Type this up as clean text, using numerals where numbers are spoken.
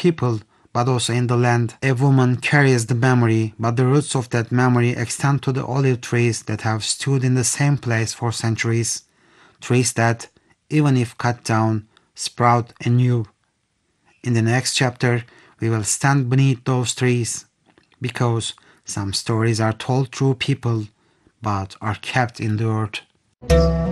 people, but also in the land. A woman carries the memory, but the roots of that memory extend to the olive trees that have stood in the same place for centuries. Trees that, even if cut down, sprout anew. In the next chapter, we will stand beneath those trees, because some stories are told through people, but are kept in the earth.